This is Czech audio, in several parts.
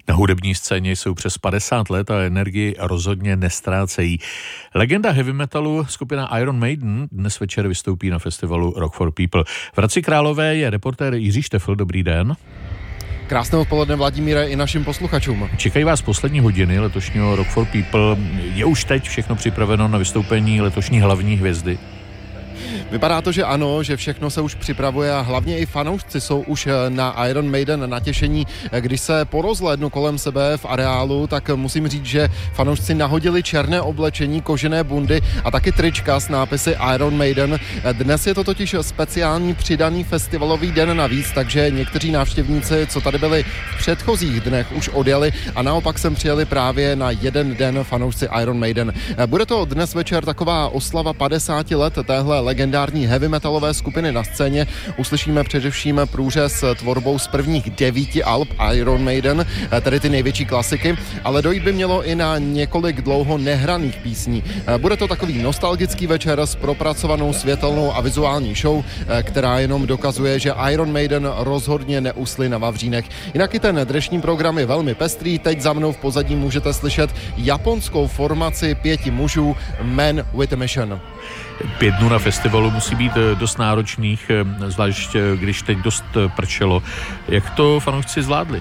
Na hudební scéně jsou přes 50 let a energii rozhodně nestrácejí. Legenda heavy metalu skupina Iron Maiden dnes večer vystoupí na festivalu Rock for People. V Hradci Králové je reportér Jiří Štefl. Dobrý den. Krásné odpoledne, Vladimíre, i našim posluchačům. Čekají vás poslední hodiny letošního Rock for People. Je už teď všechno připraveno na vystoupení letošní hlavní hvězdy? Vypadá to, že ano, že všechno se už připravuje a hlavně i fanoušci jsou už na Iron Maiden natěšení. Když se porozhlédnu kolem sebe v areálu, tak musím říct, že fanoušci nahodili černé oblečení, kožené bundy a taky trička s nápisy Iron Maiden. Dnes je to totiž speciální přidaný festivalový den navíc, takže někteří návštěvníci, co tady byli v předchozích dnech, už odjeli a naopak sem přijeli právě na jeden den fanoušci Iron Maiden. Bude to dnes večer taková oslava 50 let téhle legendární heavy metalové skupiny na scéně. Uslyšíme především průřez tvorbou z prvních 9 alb Iron Maiden, tedy ty největší klasiky, ale dojít by mělo i na několik dlouho nehraných písní. Bude to takový nostalgický večer s propracovanou světelnou a vizuální show, která jenom dokazuje, že Iron Maiden rozhodně neusly na vavřínech. Jinak i ten dnešní program je velmi pestrý. Teď za mnou v pozadí můžete slyšet japonskou formaci 5 mužů Man with a Mission. 5 dnů na festivalu musí být dost náročných, zvlášť když teď dost pršelo. Jak to fanoušci zvládli?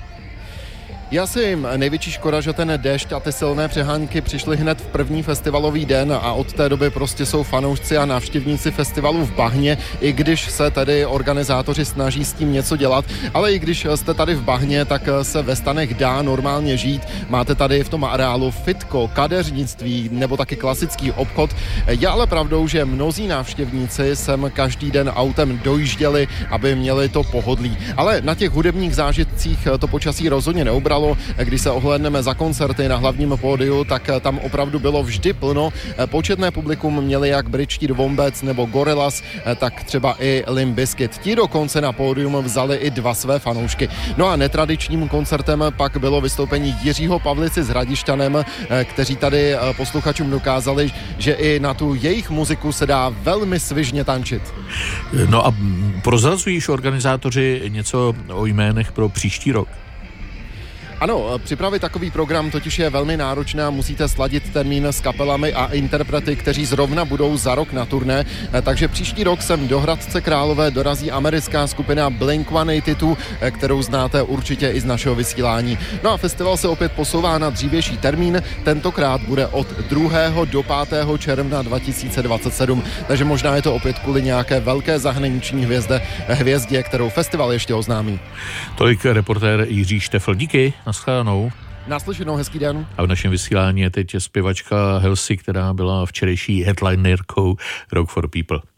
Je asi jim největší škoda, že ten déšť a ty silné přehánky přišly hned v první festivalový den a od té doby prostě jsou fanoušci a návštěvníci festivalu v bahně, i když se tady organizátoři snaží s tím něco dělat, ale i když jste tady v bahně, tak se ve stanech dá normálně žít. Máte tady v tom areálu fitko, kadeřnictví nebo taky klasický obchod. Je ale pravdou, že mnozí návštěvníci sem každý den autem dojížděli, aby měli to pohodlí. Ale na těch hudebních zážitcích to počasí rozhodně neubralo. Když se ohlédneme za koncerty na hlavním pódiu, tak tam opravdu bylo vždy plno. Početné publikum měli jak britští Wombats nebo Gorillaz, tak třeba i Limp Bizkit. Ti dokonce na pódium vzali i 2 své fanoušky. No a netradičním koncertem pak bylo vystoupení Jiřího Pavlici s Hradišťanem, kteří tady posluchačům dokázali, že i na tu jejich muziku se dá velmi svižně tančit. No a prozrazují již organizátoři něco o jménech pro příští rok? Ano, připravit takový program totiž je velmi náročné a musíte sladit termín s kapelami a interprety, kteří zrovna budou za rok na turné, takže příští rok sem do Hradce Králové dorazí americká skupina Blink-182, kterou znáte určitě i z našeho vysílání. No a festival se opět posouvá na dřívější termín, tentokrát bude od 2. do 5. června 2027, takže možná je to opět kvůli nějaké velké zahraniční hvězdě, kterou festival ještě oznámí. Tolik reportér Jiří Štefl, díky. Naschledanou. Naslyšenou, hezký den. A v našem vysílání je teď zpěvačka Halsey, která byla včerejší headlinerkou Rock for People.